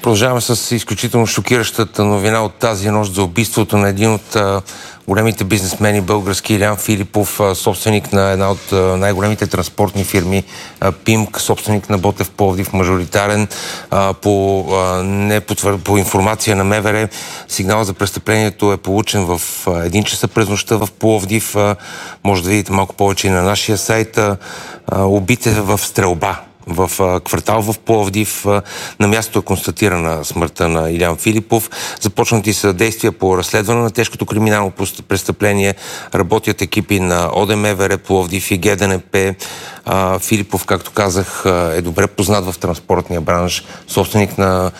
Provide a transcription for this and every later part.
Продължаваме с изключително шокиращата новина от тази нощ за убийството на един от големите бизнесмени български, Илиян Филипов, собственик на една от най-големите транспортни фирми, ПИМК, собственик на Ботев Пловдив, мажоритарен. По информация на МВР, сигнал за престъплението е получен в 1 часа през нощта в Пловдив. Може да видите малко повече и на нашия сайт. Убит е в стрелба в квартал в Пловдив. На място е констатирана смъртта на Илиян Филипов. Започнати са действия по разследване на тежкото криминално престъпление. Работят екипи на ОДМВР Пловдив и ГДНП. Филипов, както казах, е добре познат в транспортния бранш. Собственик на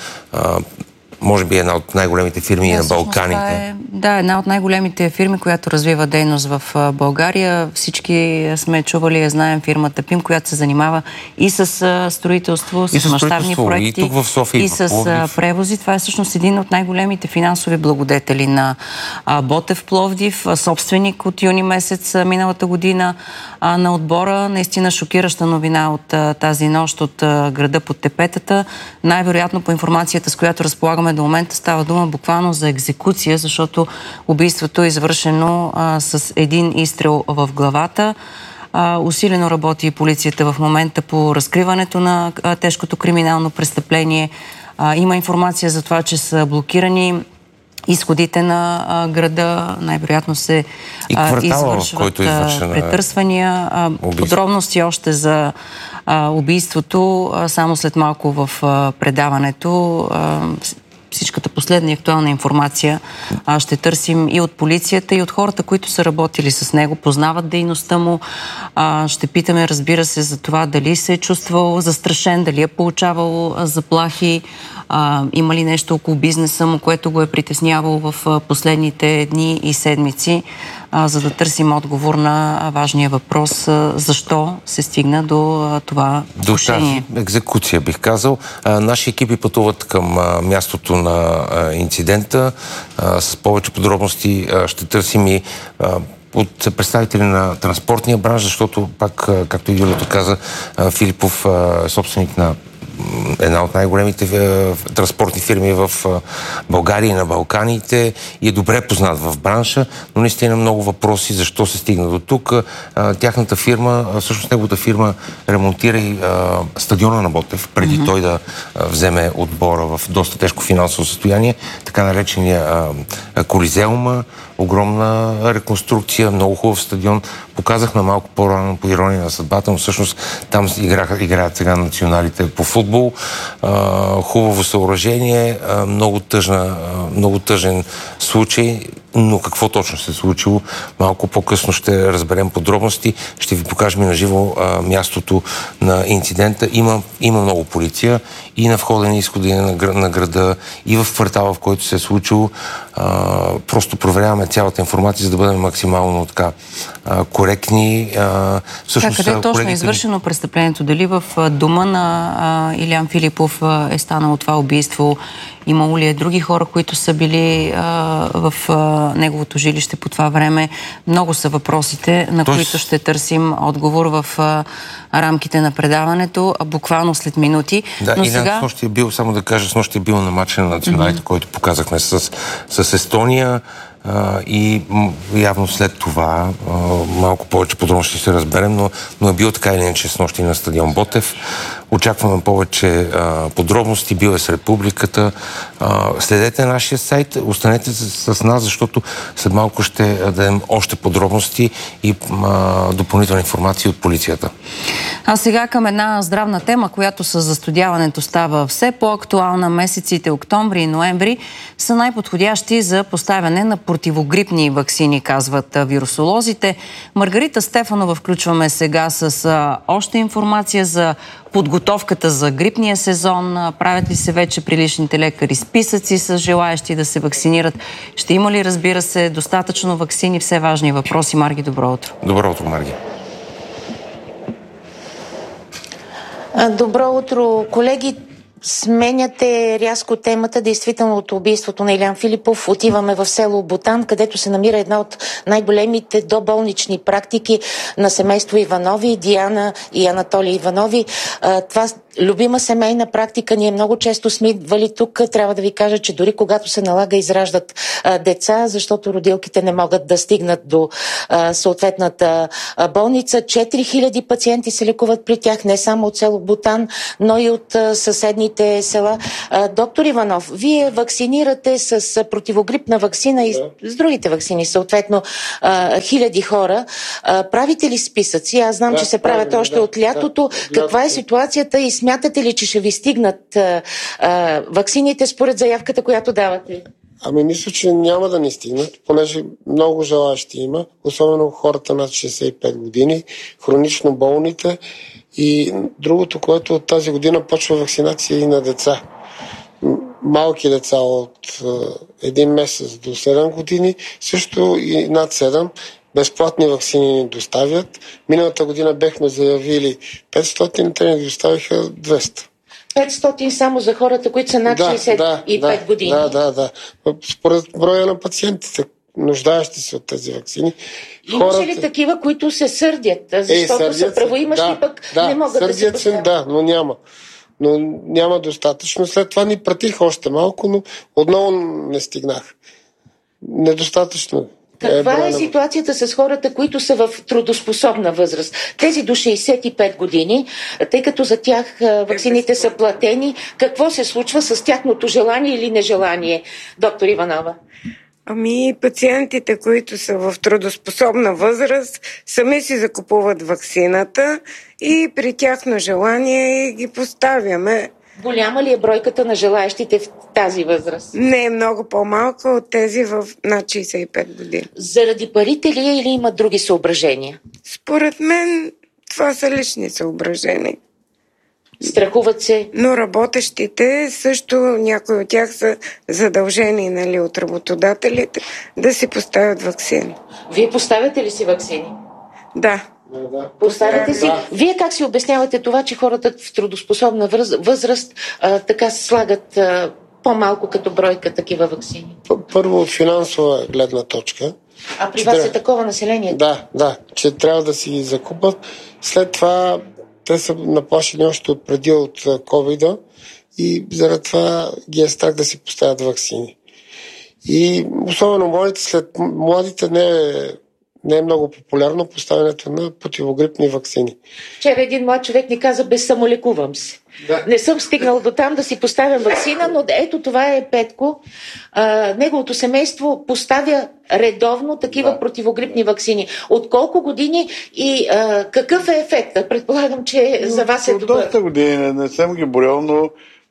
може би една от най-големите фирми на Балканите. Една от най-големите фирми, която развива дейност в България. Всички сме чували, знаем фирмата ПИМ, която се занимава и с строителство, с мащабни проекти, и тук в София, и с превози. Това е всъщност един от най-големите финансови благодетели на Ботев Пловдив, собственик от юни месец миналата година на отбора. Наистина шокираща новина от тази нощ от града под тепетата. Най-вероятно по информацията, с която разполагаме до момента, става дума буквално за екзекуция, защото убийството е извършено с един изстрел в главата. Усилено работи и полицията в момента по разкриването на тежкото криминално престъпление. Има информация за това, че са блокирани изходите на града. Най-вероятно се извършват претърсвания. Подробности още за убийството само след малко в предаването. Всичката последна и актуална информация ще търсим и от полицията, и от хората, които са работили с него, познават дейността му. Ще питаме, разбира се, за това дали се е чувствал застрашен, дали е получавал заплахи, има ли нещо около бизнеса му, което го е притеснявало в последните дни и седмици, за да търсим отговор на важния въпрос защо се стигна до това покушение. До тази екзекуция, бих казал. Наши екипи пътуват към мястото на инцидента. С повече подробности ще търсим и от представители на транспортния бранш, защото пак, както и Юлията каза, Филипов е собственик на една от най-големите транспортни фирми в България и на Балканите и е добре познат в бранша, но наистина много въпроси защо се стигна до тук. Тяхната фирма, всъщност неговата фирма ремонтира и стадиона на Ботев, преди той да вземе отбора в доста тежко финансово състояние, така наречения Колизеума, огромна реконструкция, много хубав стадион. Показахме малко по-рано по ирония на съдбата, но всъщност там играят сега националите по футбол. Хубаво съоръжение, много тъжен случай, но какво точно се е случило, малко по-късно ще разберем подробности. Ще ви покажем и на живо мястото на инцидента. Има много полиция и на входа и изхода на града, и в квартала, в който се е случило. Просто проверяваме цялата информация, за да бъдем максимално така коректни. Къде точно е извършено престъплението? Дали в дома на Илиян Филипов е станало това убийство? Имало ли е други хора, които са били в неговото жилище по това време? Много са въпросите, на които ще търсим отговор в рамките на предаването, буквално след минути. Да, но сега... с нощи е бил, само да кажа, с нощи е бил на матча на националите, който показахме с Естония. И явно след това малко повече подробности ще се разберем, но е бил така или иначе с нощи на стадион Ботев. Очакваме повече подробности, бил е с републиката. Следете нашия сайт, останете с нас, защото след малко ще дадем още подробности и допълнителна информация от полицията. А сега към една здравна тема, която с застудяването става все по-актуална. Месеците октомври и ноември са най-подходящи за поставяне на противогрипни ваксини, казват вирусолозите. Маргарита Стефанова включваме сега с още информация за подготовката за грипния сезон. Правят ли се вече при личните лекари списъци с желаящи да се вакцинират? Ще има ли, разбира се, достатъчно ваксини? Все важни въпроси. Марги, добро утро. Добро утро, Марги. Добро утро, колеги. Сменяте рязко темата. Действително от убийството на Илиян Филипов отиваме в село Ботан, където се намира една от най-големите доболнични практики на семейство Иванови, Диана и Анатолий Иванови. Това любима семейна практика. Ние много често сме идвали тук. Трябва да ви кажа, че дори когато се налага израждат деца, защото родилките не могат да стигнат до съответната болница. 4000 пациенти се лекуват при тях, не само от село Бутан, но и от съседните села. Доктор Иванов, вие вакцинирате с противогрипна ваксина и с другите ваксини, съответно хиляди хора. Правите ли списъци? Аз знам, че се правят още от лятото. Каква е ситуацията и смятате ли, че ще ви стигнат ваксините според заявката, която давате? Ами мисля, че няма да ни стигнат, понеже много желаящи има, особено хората над 65 години, хронично болните и другото, което от тази година почва вакцинация и на деца. Малки деца от 1 месец до 7 години, също и над 7. Безплатни ваксини ни доставят. Миналата година бехме заявили 500, те ни доставиха 200. 500 само за хората, които са над 65 години. Да. Според броя на пациентите, нуждаещи се от тези ваксини. Имаше ли такива, които се сърдят? Защото са правоимащи, пък не могат да се поставят? Да, но няма. Но няма достатъчно. След това ни пратих още малко, но отново не стигнах. Недостатъчно. Каква е ситуацията с хората, които са в трудоспособна възраст? Тези до 65 години, тъй като за тях ваксините са платени, какво се случва с тяхното желание или нежелание, доктор Иванова? Ами пациентите, които са в трудоспособна възраст, сами си закупуват ваксината и при тяхно желание ги поставяме. Голяма ли е бройката на желаящите в тази възраст? Не, много по-малка от тези в над 65 години. Заради парите ли е или има други съображения? Според мен това са лични съображения. Страхуват се? Но работещите също, някои от тях са задължени от работодателите да си поставят ваксини. Вие поставяте ли си ваксини? Да. Поставяте си. Вие как си обяснявате това, че хората в трудоспособна възраст така слагат по-малко като бройка такива ваксини? Първо от финансова гледна точка. А при вас е такова население? Да, че трябва да си закупат. След това те са наплашени още преди от COVID-а и заради това ги е страх да си поставят ваксини. И особено младите не е много популярно поставянето на противогрипни ваксини. Вчера един млад човек ни каза: безсамолекувам се. Да. Не съм стигнал до там да си поставям ваксина, но ето това е Петко. Неговото семейство поставя редовно такива противогрипни ваксини. От колко години и какъв е ефектът? Предполагам, че за вас е добър. Доста години не съм ги борил, но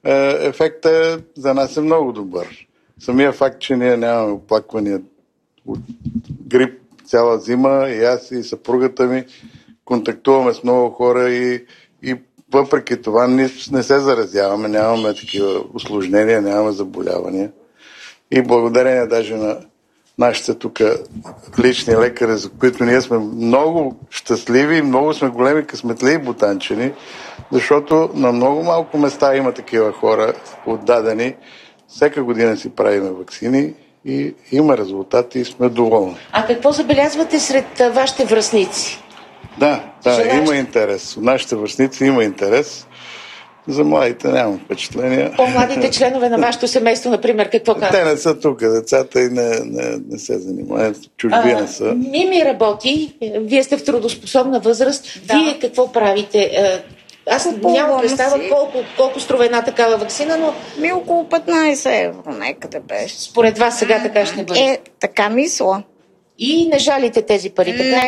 ефектът за нас е много добър. Самия факт, че ние нямаме оплаквания от грип цяла зима, и аз и съпругата ми контактуваме с много хора и въпреки това не се заразяваме, нямаме такива усложнения, нямаме заболявания. И благодарение даже на нашите тук лични лекари, за които ние сме много щастливи и много сме големи късметливи бутанчени, защото на много малко места има такива хора отдадени. Всяка година си правиме ваксини и има резултати и сме доволни. А какво забелязвате сред вашите връстници? Да, има интерес. От нашите връстници има интерес. За младите нямам впечатления. По-младите членове на вашето семейство, например, какво казват? Те не са тук, децата и не се занимават. Чужбина са. Мими работи, вие сте в трудоспособна възраст. Да. Вие какво правите? Аз нямам представа колко струва една такава ваксина, но... Около 15 евро, нека да беше. Според вас сега така ще бъде? Така мисля. И не жалите тези пари, така?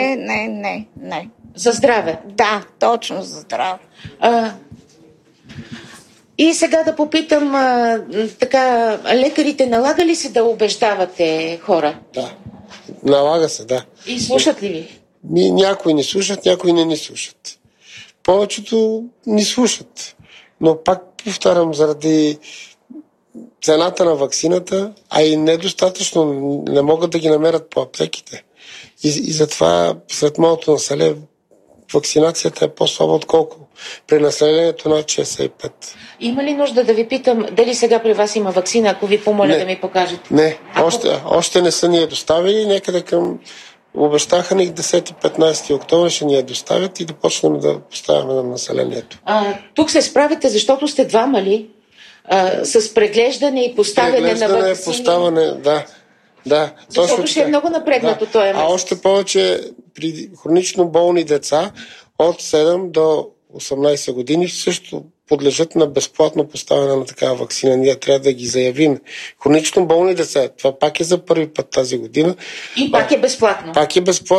Не. За здраве? Да, точно за здраве. И сега да попитам, лекарите налага ли се да убеждавате хора? Да, налага се, да. И слушат ли ви? Някои ни слушат, някои не ни слушат. Повечето ни слушат. Но пак повтарям, заради цената на ваксината, а и недостатъчно не могат да ги намерят по аптеките. И затова сред моето население вакцинацията е по-слаба, отколко при населението на 65. Има ли нужда да ви питам дали сега при вас има ваксина, ако ви помоля да ми покажете? Не, още не са ни я доставили, някъде към Обещаха ни 10-15 октомври ще ни я доставят и да почнем да поставяме на населението. Тук се справите, защото сте двама ли? С преглеждане и поставяне на ваксини. Поставяне, да. Защото ще е много напрегнато този месец. А още повече при хронично болни деца от 7 до 18 години също подлежат на безплатно поставяне на такава ваксина. Ние трябва да ги заявим. Хронично болни деца, това пак е за първи път тази година. И пак е безплатно. Пак е безплатно.